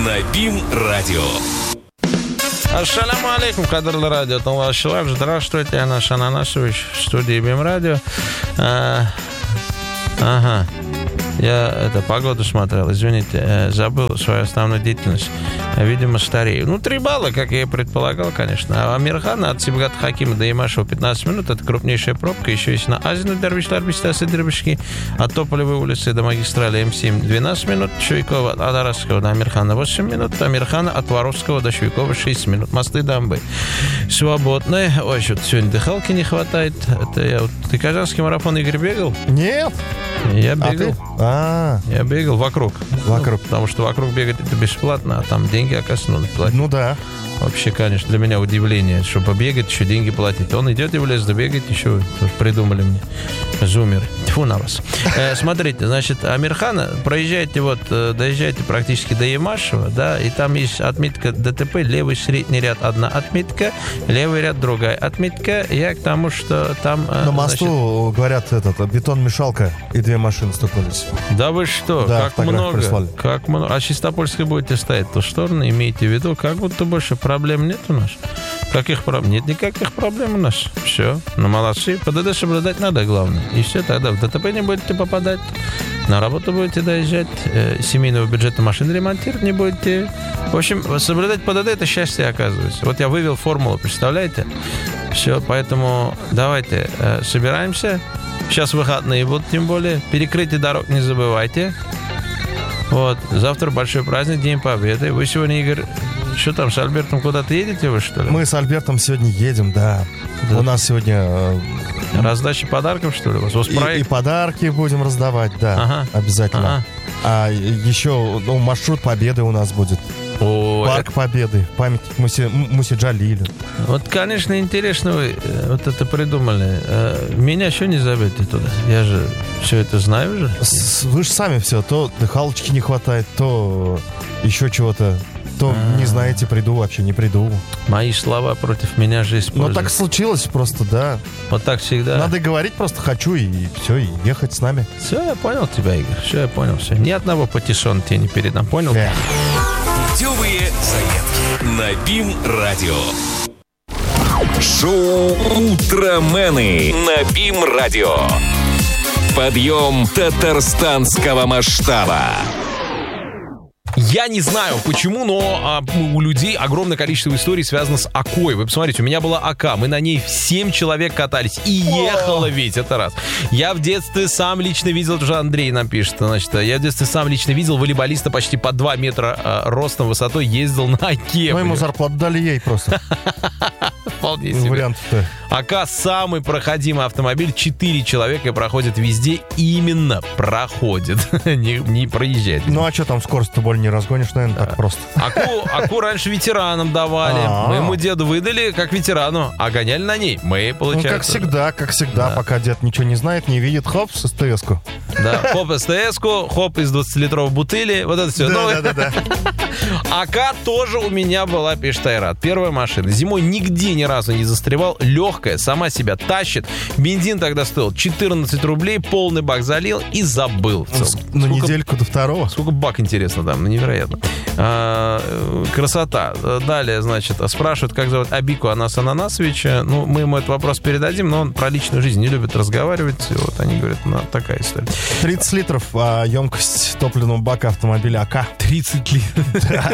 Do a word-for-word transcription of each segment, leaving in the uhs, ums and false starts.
на БИМ-радио. Ассаламу алейкум, кадрлы радио. Здравствуйте, я Анаш Ананасович в студии БИМ-радио. А, ага. Я это, погоду смотрел, извините, забыл свою основную деятельность. Видимо, старею. Ну, три балла, как я и предполагал, конечно. А Амирхан от Сибгата Хакима до Ямашева пятнадцать минут. Это крупнейшая пробка. Еще есть на Азину Дервишлар Бистасы Дербишки. От Тополевой улицы до магистрали Эм семь двенадцать минут. Шуйкова от Адарасского до Амирхана восемь минут. Амирхана от Воровского до Шуйкова шесть минут. Мосты Дамбы свободные. Ой, что-то сегодня дыхалки не хватает. Это я вот... Ты Казанский марафон, Игорь, бегал? Нет. Я бегал. А, я бегал вокруг. Вокруг. Ну, потому что вокруг бегать это бесплатно, а там деньги, оказывается, надо платить. Ну да. Вообще, конечно, для меня удивление, что побегать, еще деньги платить. Он идет и в лес добегать, еще придумали мне зумеры. Тьфу на вас. Э, смотрите, значит, Амирхана, проезжаете вот, доезжаете практически до Ямашева, да, и там есть отметка ДТП, левый средний ряд одна отметка, левый ряд другая отметка. Я к тому, что там... На мосту, значит, говорят, этот, бетон-мешалка и две машины стукнулись. Да вы что, да, как много, прислали. Как много. А Чистопольской будете стоять в ту сторону, имейте в виду, как будто больше проблем нет у нас. Каких проблем? Нет никаких проблем у нас. Все, ну молодцы. ПДД соблюдать надо, главное. И все, тогда в ДТП не будете попадать, на работу будете доезжать, э, семейного бюджета машин ремонтировать не будете. В общем, соблюдать ПДД — это счастье, оказывается. Вот я вывел формулу, представляете? Все, поэтому давайте э, собираемся. Сейчас выходные будут, тем более. Перекрытие дорог не забывайте. Вот. Завтра большой праздник, День Победы. Вы сегодня, Игорь, что там, с Альбертом куда-то едете вы, что ли? Мы с Альбертом сегодня едем, да. да. У нас сегодня... Э, раздача подарков, что ли? У вас и, и подарки будем раздавать, да, ага. обязательно. Ага. А еще ну, маршрут Победы у нас будет. О, Парк это... Победы, памятник Муси, Муси Джалилю. Вот, конечно, интересно вы вот это придумали. Меня еще не зовете туда? Я же все это знаю уже. Вы же сами все, то дыхалочки не хватает, то еще чего-то. То А-а-а. не знаете, приду, вообще не приду. Мои слова против меня же используют. Ну, так случилось просто, да. Вот так всегда. Надо говорить просто «хочу» и все, и ехать с нами. Все, я понял тебя, Игорь, все, я понял, все. Ни одного патиссона тебе не передам, понял? Yeah. Путевые заметки на БИМ-радио. Шоу «Утромены» на БИМ-радио. Подъем татарстанского масштаба. Я не знаю, почему, но а, у людей огромное количество историй связано с Окой. Вы посмотрите, у меня была Ока, мы на ней семь человек катались. И ехала ведь, это раз. Я в детстве сам лично видел, уже Андрей нам пишет, значит, я в детстве сам лично видел волейболиста почти по два метра а, ростом, высотой, ездил на Оке. Мы ему зарплату дали ей просто. Вполне себе. Вариант-то. Ока самый проходимый автомобиль, четыре человека проходят везде, именно проходит, не, не проезжает. Ну а что там, скорость-то более не разгонишь, наверное, так просто. Аку, Аку раньше ветеранам давали. А-а-а. Моему деду выдали как ветерану, а гоняли на ней. Мы, получается... Ну, как всегда, как всегда, да. Пока дед ничего не знает, не видит, хоп, с СТС-ку. Да, хоп, СТС-ку, хоп, из двадцатилитровой бутыли, вот это все. Да, да, да, да. Ака тоже у меня была, пишет Айрат. Первая машина. Зимой нигде ни разу не застревал. Легкая, сама себя тащит. Бензин тогда стоил четырнадцать рублей, полный бак залил и забыл. На сколько, недельку до второго. Сколько бак, интересно, там, невероятно. А, красота. Далее, значит, спрашивают, как зовут Абику Анас Ананасовича. Ну, мы ему этот вопрос передадим, но он про личную жизнь не любит разговаривать. Вот они говорят, ну, такая история. тридцать литров а, емкость топливного бака автомобиля Ака. тридцать литров.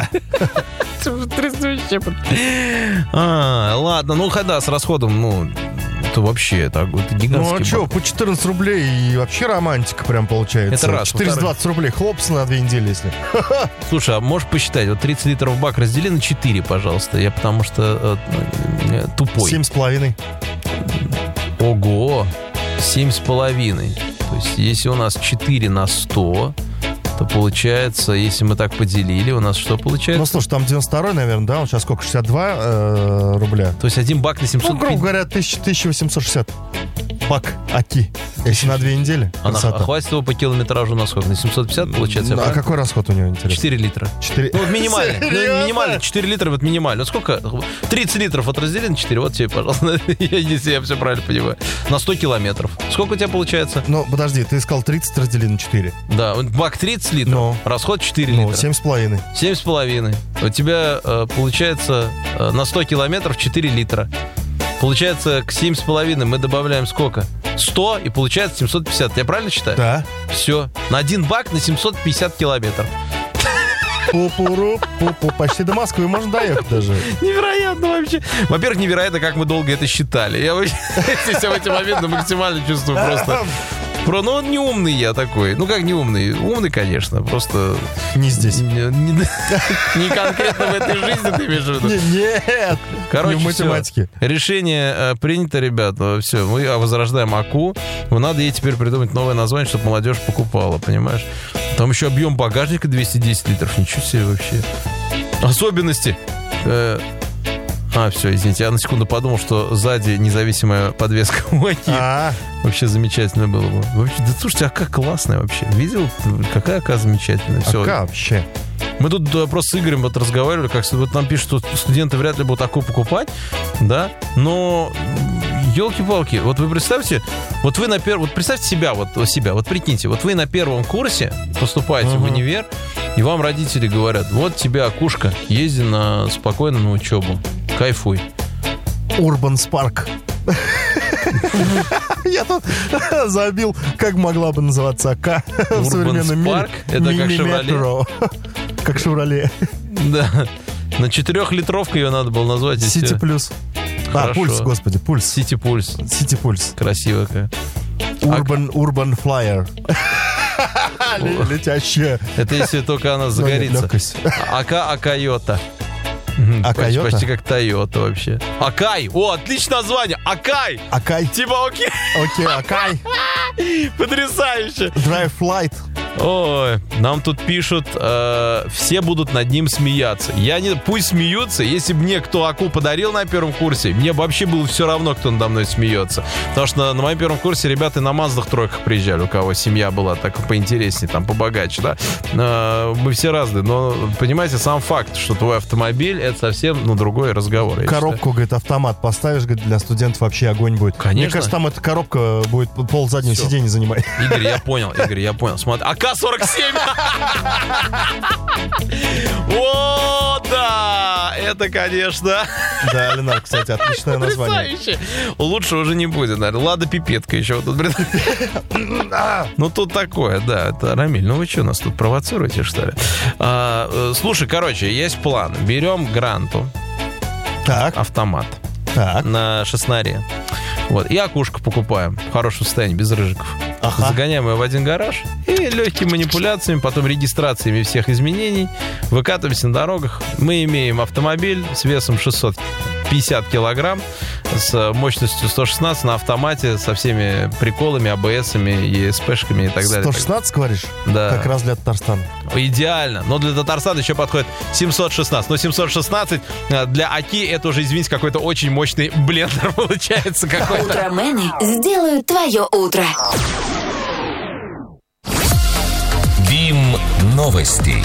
А, ладно, ну хода с расходом, ну, это вообще это, это гигантский. Ну а что, по четырнадцать рублей и вообще романтика прям получается. Это раз. четыреста двадцать рублей, хлопс на две недели, если. Слушай, а можешь посчитать, вот тридцать литров бак раздели на четыре, пожалуйста, я потому что э, тупой. семь с половиной. Ого, семь с половиной. То есть если у нас четыре на сто... то получается, если мы так поделили, у нас что получается? Ну, слушай, там девяносто второй, наверное, да? Он сейчас сколько? шестьдесят два э, рубля. То есть один бак на семьсот... Ну, грубо говоря, тысяча восемьсот шестьдесят. бак Аки. Если на две недели, А, на- а красота. хватит его по километражу на сколько? На семьсот пятьдесят получается? Ну, я а правильно? какой расход у него, интересно? четыре литра. четыре. Ну, вот минимально. Ну, Серьезно? минимально. четыре литра, вот минимально. Вот сколько? тридцать литров вот раздели на четыре. Вот тебе, пожалуйста. Если я все правильно понимаю. На сто километров. Сколько у тебя получается? Ну, подожди, ты сказал тридцать раздели на четыре. Да, вот бак тридцать литров. Ну. Расход четыре Ну, литра. семь с половиной. Семь с половиной. У тебя э, получается э, на сто километров четыре литра. Получается, к семь с половиной мы добавляем сколько? сто, и получается семьсот пятьдесят. Я правильно считаю? Да. Все. На один бак на семьсот пятьдесят километров. Пу-пу-ру, пу-пу. Почти до Москвы можно доехать даже. Невероятно вообще. Во-первых, невероятно, как мы долго это считали. Я вообще себя в эти моменты максимально чувствую просто... Про, ну, не умный я такой. Ну, как не умный? Умный, конечно. Просто... Не здесь. Не, не- не конкретно в этой жизни ты имеешь в виду. Не- Нет. Короче, не в математике. всё. Решение э, принято, ребят. Все, мы возрождаем АКУ. Надо ей теперь придумать новое название, чтобы молодежь покупала, понимаешь? Там еще объем багажника двести десять литров. Ничего себе вообще. Особенности. Э, А, все, извините, я на секунду подумал, что сзади независимая подвеска у АКИ. А, Вообще замечательно было бы. Вообще, да слушайте, АК классная вообще. Видел? Какая АК замечательная. Все. а как вообще? Мы тут да, просто с Игорем вот разговаривали, как вот нам пишут, что студенты вряд ли будут АКУ покупать, да, но елки-палки, вот вы представьте, вот вы на первом, вот представьте себя, вот себя, вот прикиньте, вот вы на первом курсе поступаете в Мгм. универ, и вам родители говорят, вот тебе АКУшка, езди на, спокойно на учебу, кайфуй. Урбан Спарк. Я тут забил, как могла бы называться АК в Urban современном мире. Spark? Это как Мини-метро. Как Шевроле. Да, на четырехлитровку ее надо было назвать. и Сити всё. Плюс. А, Хорошо. Пульс, господи, Пульс. Сити Пульс. Сити Пульс. Красиво какая. Урбан, Урбан Флайер. Летящая. Это если только она загорится. легкость. АК Акайота. А Почти, Койота? почти как Тойота вообще. Акай! О, отличное название! Акай! Акай. Типа окей. Окей, Акай. Потрясающе! Drive Flight. Ой, нам тут пишут, э, все будут над ним смеяться. Я не, пусть смеются, если бы мне кто АКУ подарил на первом курсе, мне бы вообще было все равно, кто надо мной смеется. Потому что на, на моем первом курсе ребята на Маздах тройках приезжали, у кого семья была так поинтереснее, там побогаче, да. Э, мы все разные, но понимаете, сам факт, что твой автомобиль, это совсем, ну, другой разговор. я считаю. Коробку, говорит, автомат поставишь, говорит, для студентов вообще огонь будет. Конечно. Мне кажется, там эта коробка будет пол заднего Всё. сиденья занимать. Игорь, я понял, Игорь, я понял. Смотри, АК сорок семь! О, да! Это, конечно, Да, Ленар, кстати, отличное название. потрясающе. Лучше уже не будет, наверное. Лада Пипетка еще вот тут. блин. Ну, тут такое, да. Это Рамиль, ну вы что, нас тут провоцируете, что ли? А, э, слушай, короче, есть план. Берем Гранту, Так, автомат так. на шестнаре. Вот, и окушко покупаем в хорошем состоянии, без рыжиков. Ага. Загоняем ее в один гараж и легкими манипуляциями, потом регистрациями всех изменений выкатываемся на дорогах. Мы имеем автомобиль с весом шестьсот пятьдесят килограмм, с мощностью сто шестнадцать на автомате, со всеми приколами, АБСами, ЕСПшками и так далее. сто шестнадцать, говоришь? Да. Как раз для Татарстана. Идеально. Но для Татарстана еще подходит семьсот шестнадцать. Но семьсот шестнадцать для АКИ это уже, извините, какой-то очень мощный блендер получается какой-то. Утромены сделают твое утро. БИМ новости.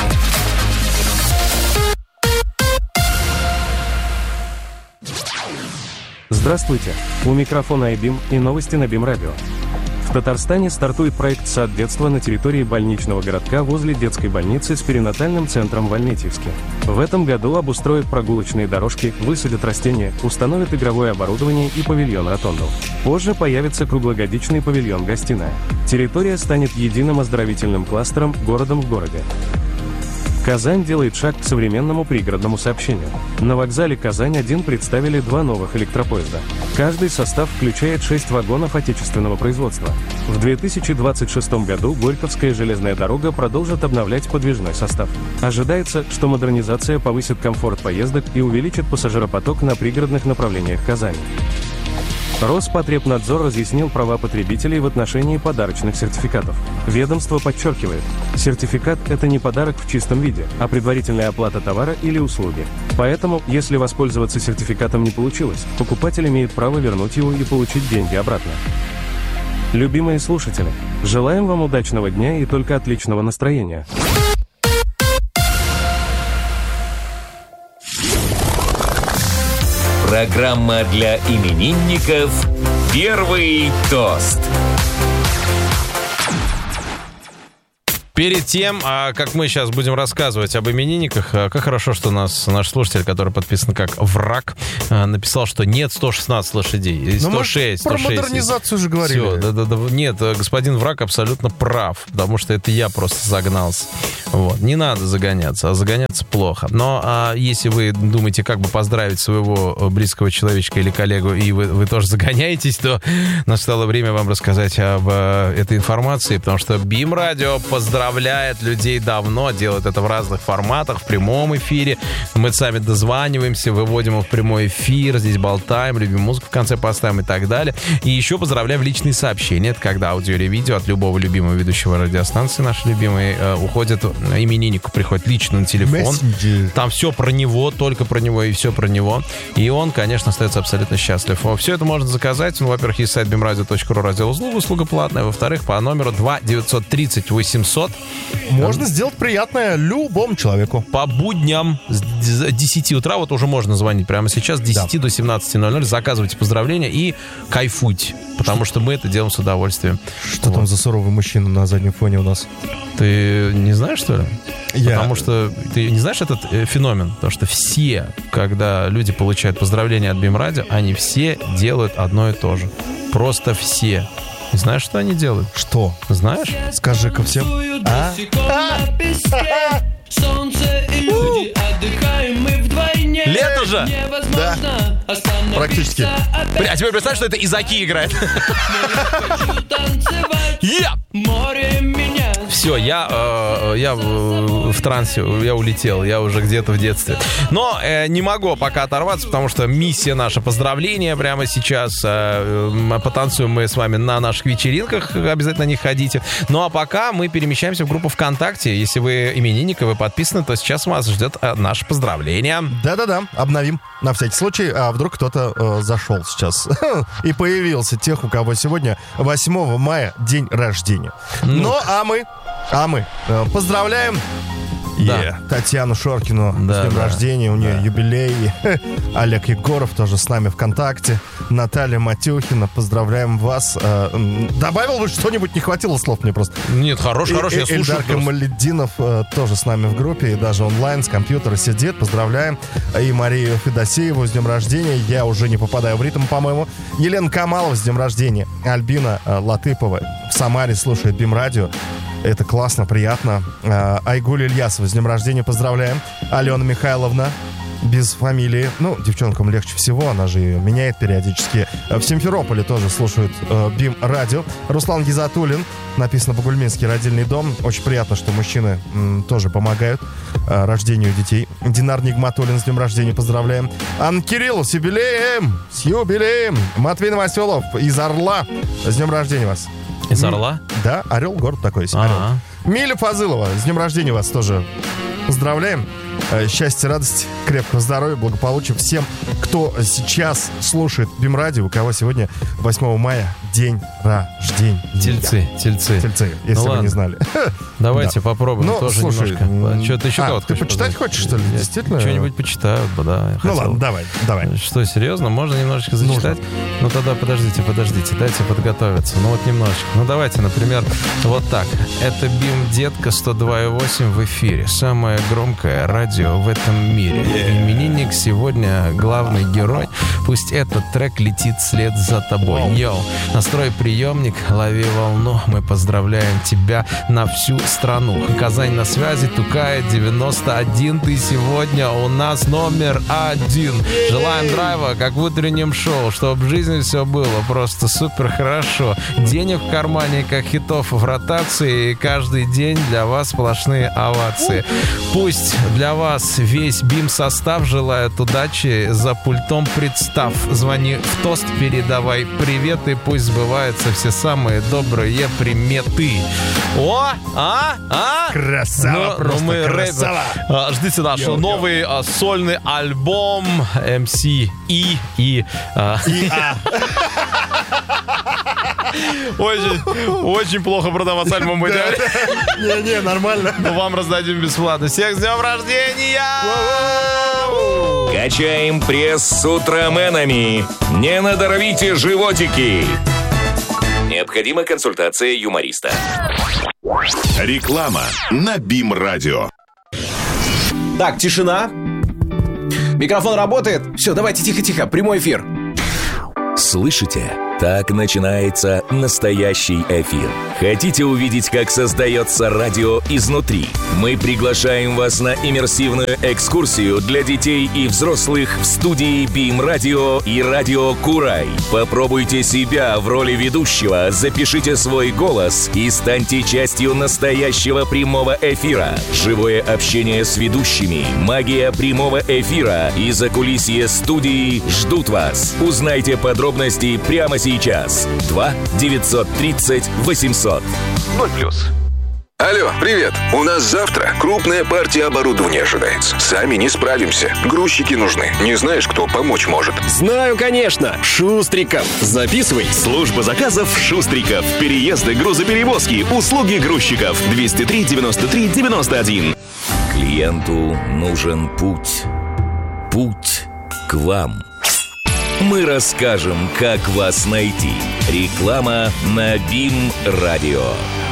Здравствуйте! У микрофона iBeam и новости на БИМ Радио. В Татарстане стартует проект «Сад детства» на территории больничного городка возле детской больницы с перинатальным центром в Альметьевске. В этом году обустроят прогулочные дорожки, высадят растения, установят игровое оборудование и павильон-ротонду. Позже появится круглогодичный павильон-гостиная. Территория станет единым оздоровительным кластером, городом в городе. Казань делает шаг к современному пригородному сообщению. На вокзале Казань-один представили два новых электропоезда. Каждый состав включает шесть вагонов отечественного производства. В две тысячи двадцать шестом году Горьковская железная дорога продолжит обновлять подвижной состав. Ожидается, что модернизация повысит комфорт поездок и увеличит пассажиропоток на пригородных направлениях Казани. Роспотребнадзор разъяснил права потребителей в отношении подарочных сертификатов. Ведомство подчеркивает, сертификат – это не подарок в чистом виде, а предварительная оплата товара или услуги. Поэтому, если воспользоваться сертификатом не получилось, покупатель имеет право вернуть его и получить деньги обратно. Любимые слушатели, желаем вам удачного дня и только отличного настроения. Программа для именинников «Первый тост». Перед тем, как мы сейчас будем рассказывать об именинниках, как хорошо, что у нас наш слушатель, который подписан как «Враг», написал, что нет сто шестнадцать лошадей, сто шесть, сто шесть. Про модернизацию же говорили. Все, да, да, да. Нет, господин Враг абсолютно прав, потому что это я просто загнался. Вот. Не надо загоняться, а загоняться плохо. Но а если вы думаете, как бы поздравить своего близкого человечка или коллегу, и вы, вы тоже загоняетесь, то настало время вам рассказать об э, этой информации, потому что БИМ-радио поздравляет Поздравляет людей давно, делает это в разных форматах, в прямом эфире. Мы сами дозваниваемся, выводим его в прямой эфир, здесь болтаем, любим музыку в конце поставим и так далее. И еще поздравляем в личные сообщения. Это когда аудио или видео от любого любимого ведущего радиостанции, нашей любимой, э, уходит, имениннику приходит лично на телефон. Messenger. Там все про него, только про него и все про него. И он, конечно, остается абсолютно счастлив. Все это можно заказать. Ну, во-первых, есть сайт бимрадио точка ру, раздел услуга, услуга платная. Во-вторых, по номеру два девятьсот тридцать восемьсот. Можно сделать приятное любому человеку. По будням с десяти утра, вот уже можно звонить прямо сейчас, с десяти да. до семнадцати ноль ноль, заказывайте поздравления и кайфуйте, потому что мы это делаем с удовольствием. Что вот. Там за суровый мужчина на заднем фоне у нас? Ты не знаешь, что ли? Я... Потому что ты не знаешь этот э, феномен, потому что все, когда люди получают поздравления от БИМ-радио, они все делают одно и то же. Просто все. И знаешь, что они делают? Что? Знаешь? Скажи-ка всем. А? Лето же! Да. Практически. А теперь представь, что это Изаки играет. Yeah! Все, я, э, я в, в трансе, я улетел, я уже где-то в детстве. Но э, не могу пока оторваться, потому что миссия наша поздравления прямо сейчас. Э, э, потанцуем мы с вами на наших вечеринках, обязательно на них ходите. Ну а пока мы перемещаемся в группу ВКонтакте. Если вы именинник и вы подписаны, то сейчас вас ждет э, наше поздравление. Да-да-да, обновим на всякий случай. А вдруг кто-то э, зашел сейчас и появился, тех, у кого сегодня восьмого мая день рождения. Ну, ну а мы... А мы э, поздравляем да. yeah. Татьяну Шоркину да, с днем да. рождения. У нее да. юбилей. Олег Егоров тоже с нами ВКонтакте. Наталья Матюхина, поздравляем вас. Э, добавил бы что-нибудь? Не хватило слов мне просто. Нет, хорош, хорош, я слушаю. Эльдар Камалетдинов э, тоже с нами в группе. И даже онлайн с компьютера сидит. Поздравляем. И Марию Федосееву с днем рождения. Я уже не попадаю в ритм, по-моему. Елена Камалова с днем рождения. Альбина э, Латыпова в Самаре слушает БИМ-радио. Это классно, приятно. Айгуль Ильясова с днем рождения поздравляем. Алена Михайловна без фамилии. Ну, девчонкам легче всего, она же ее меняет периодически. В Симферополе тоже слушают э, БИМ-радио. Руслан Гизатуллин, написано Бугульминский родильный дом. Очень приятно, что мужчины м, тоже помогают э, рождению детей. Динар Нигматуллин с днем рождения поздравляем. Анна Кириллов с юбилеем! С юбилеем! Матвей Новоселов из Орла с днем рождения вас. Из Орла? Да, Орел, город такой. Орел. Миля Фазылова, с днем рождения вас тоже поздравляем. Счастья, радости, крепкого здоровья, благополучия всем, кто сейчас слушает БИМ-радио, у кого сегодня восьмого мая день рождения. Тельцы, тельцы. Тельцы, если ну, вы ладно. не знали. Давайте да. попробуем ну, тоже слушай, немножко. Что ты еще а, ты почитать позвать? Хочешь, что ли? Я действительно? Что-нибудь почитаю, да. Ну хотел. Ладно, давай, давай. Что, серьезно? Можно немножечко зачитать? Нужно. Ну тогда подождите, подождите, дайте подготовиться. Ну вот немножечко. Ну давайте, например, вот так. Это БИМ-детка сто два и восемь в эфире. Самое громкое радио в этом мире. Yeah. Именинник сегодня главный герой. Пусть этот трек летит вслед за тобой. Йоу, настрой приемник, лови волну. Мы поздравляем тебя на всю страну. Казань на связи, Тукая девяносто один. Ты сегодня у нас номер один. Желаем драйва, как в утреннем шоу, чтобы в жизни все было просто супер хорошо. Денег в кармане, как хитов в ротации. И каждый день для вас сплошные овации. Пусть для вас весь БИМ-состав желает удачи. За пультом представ. Звони в тост, передавай привет, и пусть сбываются все самые добрые приметы. О, а, а? Красава, ну, просто ну мы красава. Рэп... Ждите наш йо, новый йо. сольный альбом эм си И и... И А. Очень, очень плохо продаваться альбом будет. Не-не, нормально. Но вам раздадим бесплатно. Всех с днем рождения! Качаем пресс с утроменами. Не надорвите животики. Необходима консультация юмориста. Реклама на БИМ-радио. Так, тишина. Микрофон работает. Все, давайте тихо-тихо, прямой эфир. Слышите? Так начинается настоящий эфир. Хотите увидеть, как создается радио изнутри? Мы приглашаем вас на иммерсивную экскурсию для детей и взрослых в студии БИМ-радио и радио Курай. Попробуйте себя в роли ведущего, запишите свой голос и станьте частью настоящего прямого эфира. Живое общение с ведущими, магия прямого эфира и закулисье студии ждут вас. Узнайте подробности прямо сейчас. Сейчас. два девятьсот тридцать восемьсот. ноль плюс. Алло, привет. У нас завтра крупная партия оборудования ожидается. Сами не справимся. Грузчики нужны. Не знаешь, кто помочь может? Знаю, конечно. Шустриков. Записывай. Служба заказов Шустриков. Переезды, грузоперевозки, услуги грузчиков. двести три девяносто три девяносто один. Клиенту нужен путь. Путь к вам. Мы расскажем, как вас найти. Реклама на БИМ-радио.